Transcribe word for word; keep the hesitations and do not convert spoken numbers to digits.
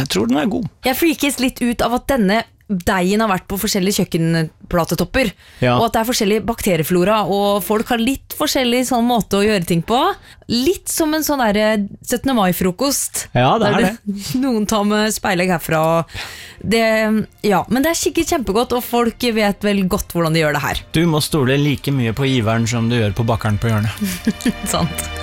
Jeg tror den er god. Jeg freakes litt ut av at denne deigen har vært på forskjellige kjøkkenplatetopper, Ja. og at det er forskjellig bakterieflora, og folk har litt forskjellig sånn måte å gjøre ting på. Litt som en sånn der syttende mai-frokost. Ja, det er der det. Noen tar med speilegg herfra. Og det, ja, men det er sikkert kjempegodt, og folk vet vel godt hvordan de gjør det her. Du må stole like mye på giveren som du gjør på bakkeren på hjørnet. Sant.